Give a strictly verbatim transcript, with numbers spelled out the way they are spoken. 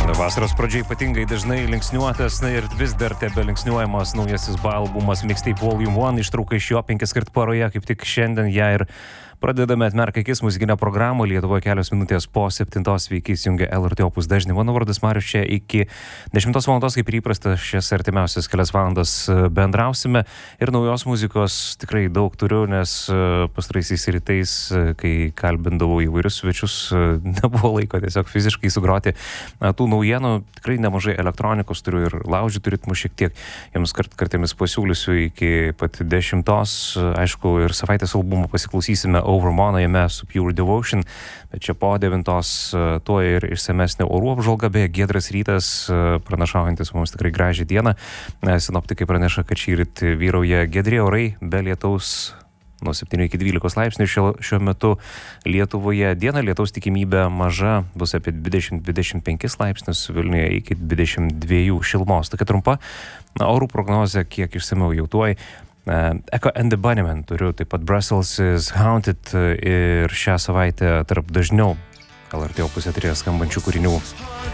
Vasaros pradžiai ypatingai dažnai linksniuotas na, ir vis dar tebe linksniuojamas naujasis B A albumas Mixtape Volume vienas, ištrauka iš jo penkis kart paroje, kaip tik šiandien ją ir pradedame Atmerk akis muzikinę programą. Lietuvoje kelios minutės po septintos sveiki įsijungia L R T Opus dažnį. Mano vardas Marius, čia iki dešimtos valandos, kaip ir įprasta, šias artimiausias kelias valandas bendrausime. Ir naujos muzikos tikrai daug turiu, nes pastaraisiais rytais, kai kalbindavau įvairius svečius, nebuvo laiko tiesiog fiziškai sugroti tų naujienų. Tikrai nemažai elektronikos turiu ir laužytų ritmų šiek tiek. Jums kart, kartėmis pasiūlysiu iki pat dešimtos. Aišku, ir savaitės albumą pasiklausysime Overmono, jame su Pure Devotion, bet čia po devintos tuo ir išsamesnė orų apžvalga, beje, giedras rytas, pranašaujantis mums tikrai gražią dieną. Sinoptikai praneša, kad šįryt vyrauja giedri orai, be lietaus nuo septynių iki dvylikos laipsnių šio, šiuo metu Lietuvoje. Dieną lietaus tikimybė maža, bus apie dvidešimt dvidešimt penkis laipsnius, Vilniuje iki dvidešimt dviejų šilumos. Tokia trumpa orų prognozė, kiek išsamiau jau tuoj. Uh, Echo and the Bunnymen turiu, taip pat Brussels is Haunted ir šią savaitę tarp dažniau L R T Opus eteryje skambančių kūrinių.